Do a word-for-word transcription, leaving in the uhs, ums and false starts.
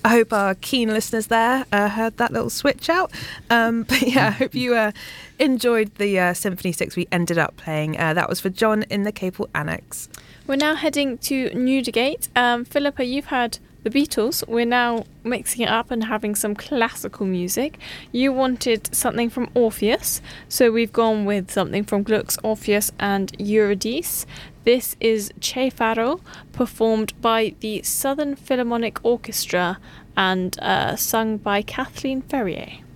I hope our keen listeners there uh, heard that little switch out. Um, but yeah, I hope you uh, enjoyed the uh, Symphony six we ended up playing. Uh, that was for John in the Capel Annex. We're now heading to Newdigate. Um, Philippa, you've had the Beatles. We're now mixing it up and having some classical music. You wanted something from Orpheus, so we've gone with something from Gluck's Orpheus and Eurydice. This is Che Faro, performed by the Southern Philharmonic Orchestra and uh, sung by Kathleen Ferrier.